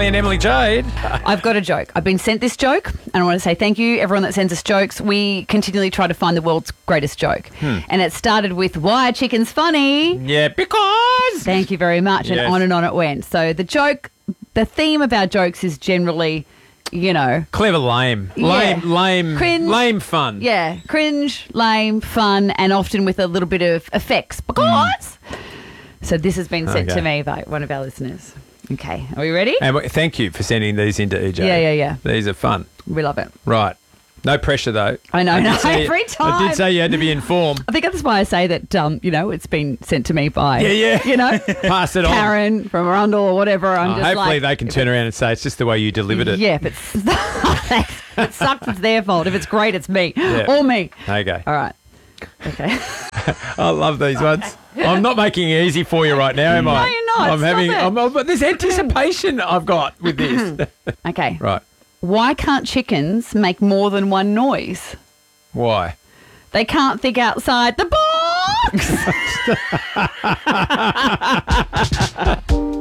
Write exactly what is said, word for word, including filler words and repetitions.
Kelly and Emily Jade. I've got a joke. I've been sent this joke, and I want to say thank you, everyone that sends us jokes. We continually try to find the world's greatest joke. Hmm. And it started with, why are chickens funny? Yeah, because. Thank you very much. And Yes. on and on it went. So the joke, the theme of our jokes is generally, you know, Clever, lame. Lame, Yeah. lame, Cringe. lame fun. yeah, cringe, lame, fun, and often with a little bit of effects. Because. So this has been sent Okay. to me by one of our listeners. Okay, are we ready? And w- thank you for sending these into E J. Yeah, yeah, yeah. These are fun. We love it. Right. No pressure, though. I know, did no, say- every I time. did say you had to be informed. I think that's why I say that, um, you know, it's been sent to me by, Yeah, yeah. you know, Pass it on. Karen from Arundel or whatever. I'm Oh, just hopefully like, they can turn around and say it's just the way you delivered it. yeah, if it's, if it sucks, it's their fault. If it's great, it's me. Yeah. Or me. Okay. All right. Okay. I love these ones. I'm not making it easy for you right now, am I? No, you're not. I'm Stop having. it. I'm, but there's anticipation I've got with this. Okay. Right. Why can't chickens make more than one noise? Why? They can't think outside the box.